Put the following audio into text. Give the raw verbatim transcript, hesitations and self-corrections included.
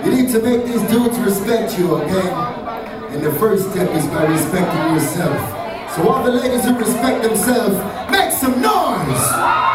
You need to make these dudes respect you, okay? And the first step is by respecting yourself. So all the ladies who respect themselves, make some noise!